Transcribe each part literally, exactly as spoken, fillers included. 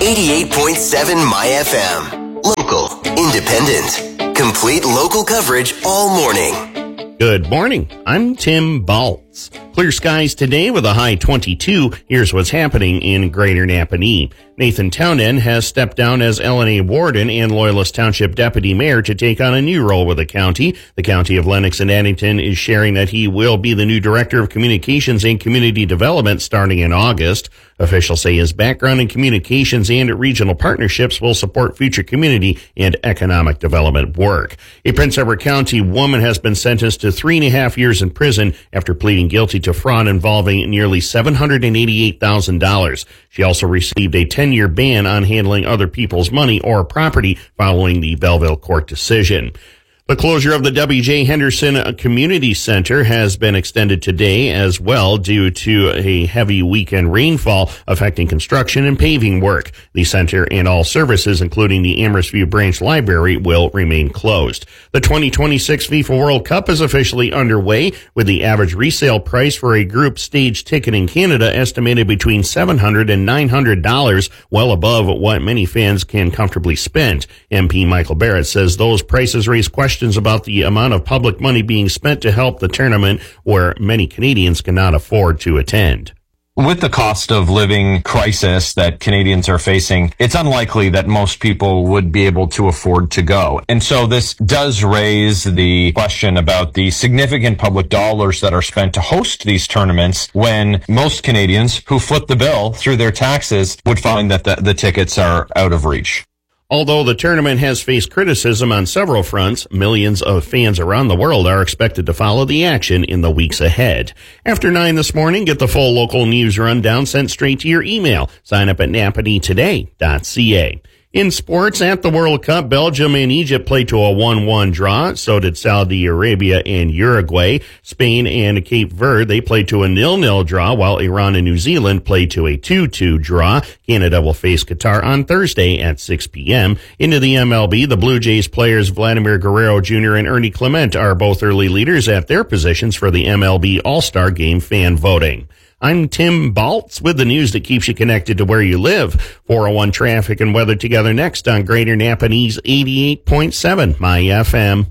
eighty-eight point seven My F M. Local, independent, complete local coverage all morning. Good morning. I'm Tim Baltz. Clear skies today with a high twenty-two. Here's what's happening in Greater Napanee. Nathan Townend has stepped down as L N A Warden and Loyalist Township Deputy Mayor to take on a new role with the county. The County of Lennox and Addington is sharing that he will be the new Director of Communications and Community Development starting in August. Officials say his background in communications and regional partnerships will support future community and economic development work. A Prince Edward County woman has been sentenced to three and a half years in prison after pleading guilty to fraud involving nearly seven hundred eighty-eight thousand dollars. She also received a ten-year ban on handling other people's money or property following the Belleville court decision. The closure of the W J Henderson Community Center has been extended today as well due to a heavy weekend rainfall affecting construction and paving work. The center and all services, including the Amherst View Branch Library, will remain closed. The twenty twenty-six FIFA World Cup is officially underway, with the average resale price for a group stage ticket in Canada estimated between seven hundred dollars and nine hundred dollars, well above what many fans can comfortably spend. M P Michael Barrett says those prices raise questions about the amount of public money being spent to help the tournament, where many Canadians cannot afford to attend. With the cost of living crisis that Canadians are facing, it's unlikely that most people would be able to afford to go. And so this does raise the question about the significant public dollars that are spent to host these tournaments, when most Canadians who foot the bill through their taxes would find that the, the tickets are out of reach. Although the tournament has faced criticism on several fronts, millions of fans around the world are expected to follow the action in the weeks ahead. After nine this morning, get the full local news rundown sent straight to your email. Sign up at napanee today dot c a. In sports, at the World Cup, Belgium and Egypt played to a one one draw. So did Saudi Arabia and Uruguay. Spain and Cape Verde, they played to a nil nil draw, while Iran and New Zealand played to a two two draw. Canada will face Qatar on Thursday at six p.m. Into the M L B, the Blue Jays players Vladimir Guerrero Junior and Ernie Clement are both early leaders at their positions for the M L B All-Star Game fan voting. I'm Tim Baltz with the news that keeps you connected to where you live. four oh one traffic and weather together next on Greater Napanee's eighty-eight point seven My F M.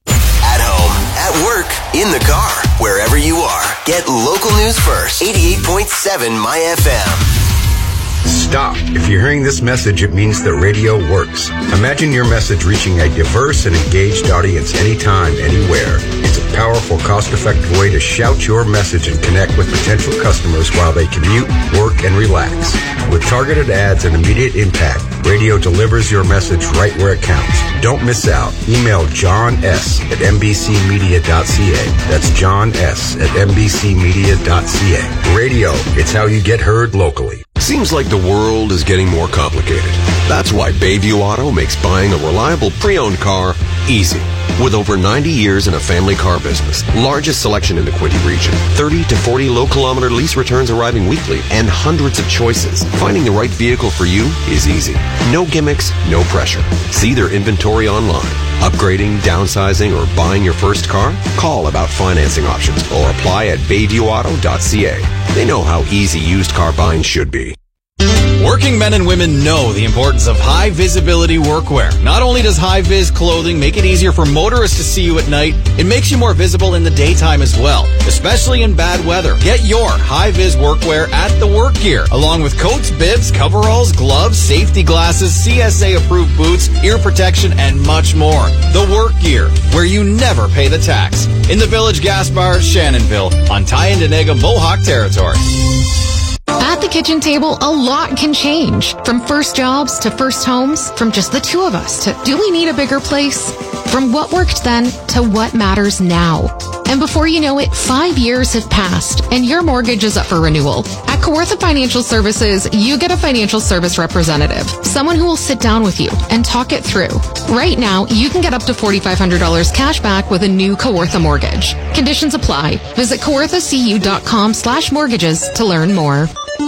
At home, at work, in the car, wherever you are. Get local news first. eighty-eight point seven My F M. Stop. If you're hearing this message, it means that radio works. Imagine your message reaching a diverse and engaged audience anytime, anywhere. It's a powerful, cost-effective way to shout your message and connect with potential customers while they commute, work, and relax. With targeted ads and immediate impact, radio delivers your message right where it counts. Don't miss out. Email John S. at n b c media dot c a. That's John S. at n b c media dot c a. Radio, it's how you get heard locally. Seems like the world is getting more complicated. That's why Bayview Auto makes buying a reliable pre-owned car easy. With over ninety years in a family car business, largest selection in the Quinte region, thirty to forty low-kilometer lease returns arriving weekly, and hundreds of choices, finding the right vehicle for you is easy. No gimmicks, no pressure. See their inventory online. Upgrading, downsizing, or buying your first car? Call about financing options or apply at bayview auto dot c a. They know how easy used car buying should be. Working men and women know the importance of high-visibility workwear. Not only does high-vis clothing make it easier for motorists to see you at night, it makes you more visible in the daytime as well, especially in bad weather. Get your high-vis workwear at The Work Gear, along with coats, bibs, coveralls, gloves, safety glasses, C S A-approved boots, ear protection, and much more. The Work Gear, where you never pay the tax. In the Village Gas Bar, Shannonville, on Tyendinaga Mohawk territory. At the kitchen table, a lot can change. From first jobs to first homes, from just the two of us to do we need a bigger place? From what worked then to what matters now. And before you know it, five years have passed and your mortgage is up for renewal. At Kawartha Financial Services, you get a financial service representative, someone who will sit down with you and talk it through. Right now, you can get up to four thousand five hundred dollars cash back with a new Kawartha mortgage. Conditions apply. Visit kawarthacu.com slash mortgages to learn more.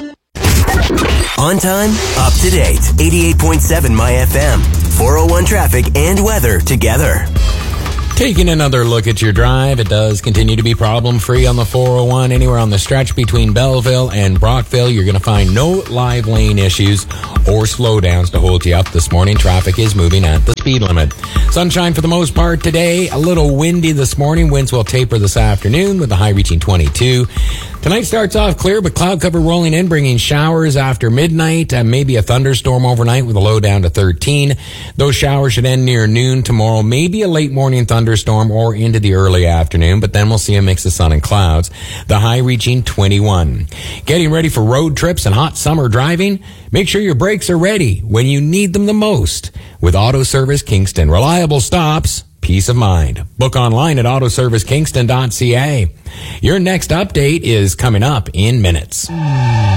On time, up to date. eighty-eight point seven My F M. four oh one traffic and weather together. Taking another look at your drive, it does continue to be problem-free on the four oh one. Anywhere on the stretch between Belleville and Brockville, you're going to find no live lane issues or slowdowns to hold you up this morning. Traffic is moving at the speed limit. Sunshine for the most part today. A little windy this morning. Winds will taper this afternoon with the high reaching twenty-two. Tonight starts off clear, but cloud cover rolling in, bringing showers after midnight, and maybe a thunderstorm overnight with a low down to thirteen. Those showers should end near noon tomorrow. Maybe a late morning thunderstorm or into the early afternoon, but then we'll see a mix of sun and clouds. The high reaching twenty-one. Getting ready for road trips and hot summer driving? Make sure your brakes are ready when you need them the most. With Auto Service Kingston. Reliable stops, peace of mind. Book online at auto service kingston dot c a. Your next update is coming up in minutes.